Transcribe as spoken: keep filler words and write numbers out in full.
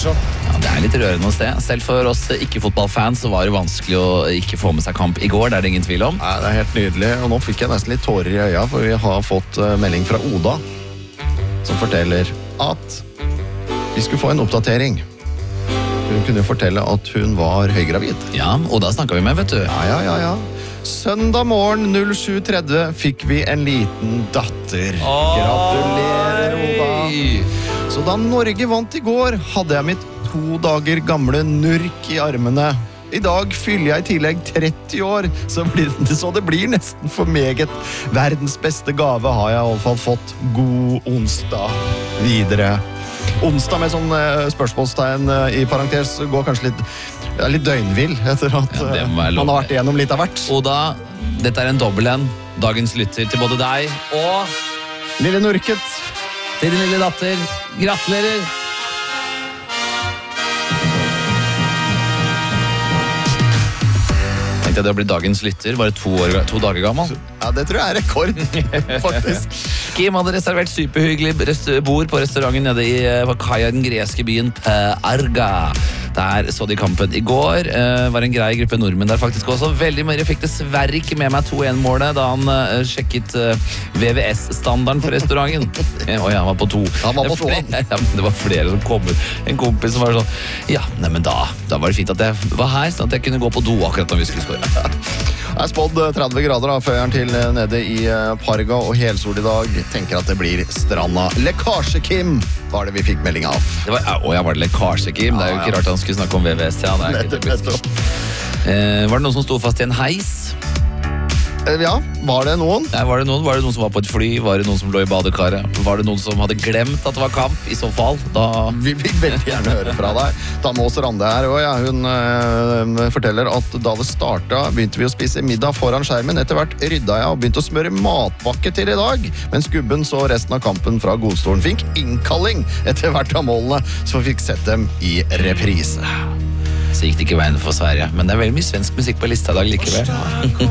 morsomt. Ja, det er litt rørende å se. Selv for oss ikke-fotballfans så var det vanskelig å ikke få med seg kamp i går, det er det ingen tvil om. Nei, det er helt nydelig, og nå fikk jeg nesten litt tårer i øya, for vi har fått uh, melding fra Oda, som forteller at vi skulle få en oppdatering. Hun kunne fortelle at hun var høygravid. Ja, og da snakket vi med, vet du. Ja, ja, ja, ja. Søndag morgen sju tretti fikk vi en liten datter. Gratulerer, Oda. Så da Norge vant i går, hadde jeg mitt to dager gamle nurk i armene. I dag fyller jeg i tillegg tretti år, så, blir det, så det blir nesten for meget. Verdens beste gave har jeg i alle fall fått. God onsdag videre. Onsdag med sånn uh, spørsmålstegn uh, i parentes går kanskje litt, ja, litt døgnvill etter at uh, ja, man har vært igjennom litt av hvert. Oda, dette er en dobbel en. Dagens lytter til både deg og Lille Nurket. til din lille datter. Gratulerer! Tenkte jeg det å bli dagens lytter, bare to, år, to dager gammel. Ja, det tror jeg er rekord, faktisk. Kim hadde reservert superhyggelig rest- bord på restauranten nede i på kaia i den greske byen Arga. Der så de kampen i går. Uh, var en grei gruppe nordmenn der faktisk også. Veldig mye. Jeg fikk dessverre ikke med meg to en-målet da han uh, sjekket uh, V V S-standarden for restauranten. Oi, han var på to. Han var på to. Det, ja, det var flere som kom ut. En kompis som var sånn, ja, nei, men da, da var det fint at jeg var her, sånn at jeg kunne gå på do akkurat når vi skulle skåre. Det er spådd tretti grader da, før til nede i Parga og helsol i dag. Tenker at det blir stranda. Lekkasje, Kim, var det vi fikk melding av. Det var, å, ja, var det lekkasje, Kim? Det er jo ikke rart han skulle snakke om V V S. Ja, det er ikke typisk. Eh, var det noen som sto fast i en heis? Ja, var det noen? Nei, var det noen? Var det noen som var på et fly? Var det noen som lå i badekaret? Var det noen som hadde glemt at det var kamp? I så fall, da... Vi vil veldig gjerne høre fra deg. Damås Rande her, og ja, hun øh, forteller at da det startet, begynte vi å spise middag foran skjermen. Etter hvert rydda jeg og begynte å smøre matbakke til i dag. Mens gubben så resten av kampen fra godstolen fikk innkalling etter hvert av målene, så fikk sett dem i reprise. Så gikk det ikke veien for Sverige. Men det er veldig mye svensk musikk på lista i dag likevel.